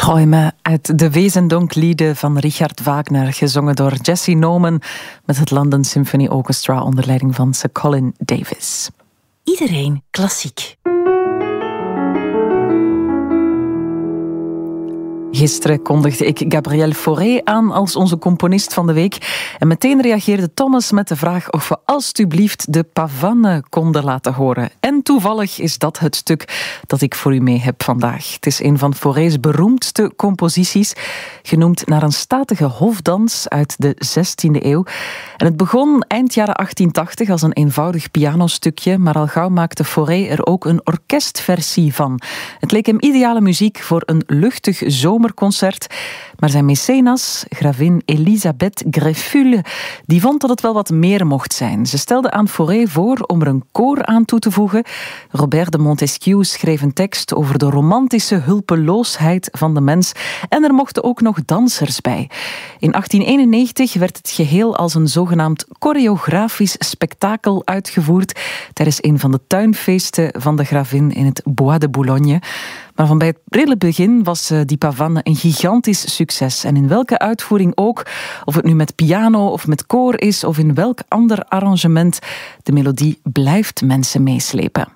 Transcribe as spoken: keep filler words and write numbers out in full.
Träume uit de Wesendonck-lieden van Richard Wagner, gezongen door Jesse Norman met het London Symphony Orchestra onder leiding van Sir Colin Davis. Iedereen klassiek. Gisteren kondigde ik Gabriel Fauré aan als onze componist van de week. En meteen reageerde Thomas met de vraag of we alstublieft de Pavane konden laten horen. En toevallig is dat het stuk dat ik voor u mee heb vandaag. Het is een van Fauré's beroemdste composities, genoemd naar een statige hofdans uit de zestiende eeuw. En het begon eind jaren achttien tachtig als een eenvoudig pianostukje, maar al gauw maakte Fauré er ook een orkestversie van. Het leek hem ideale muziek voor een luchtig zomerconcert, maar zijn mecenas, gravin Elisabeth Greffule, die vond dat het wel wat meer mocht zijn. Ze stelde aan Fauré voor om er een koor aan toe te voegen. Robert de Montesquieu schreef een tekst over de romantische hulpeloosheid van de mens en er mochten ook nog dansers bij. In achttien eenennegentig werd het geheel als een zogenaamd choreografisch spektakel uitgevoerd tijdens een van de tuinfeesten van de gravin in het Bois de Boulogne. Maar van bij het prille begin was die Pavane een gigantisch succes. En in welke uitvoering ook, of het nu met piano of met koor is of in welk ander arrangement, de melodie blijft mensen meeslepen.